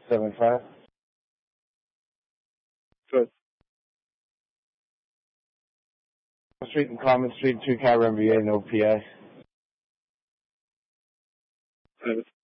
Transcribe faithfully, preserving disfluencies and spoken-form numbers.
seven five. Good. Street and Common Street, two car M B A, no P I. Private.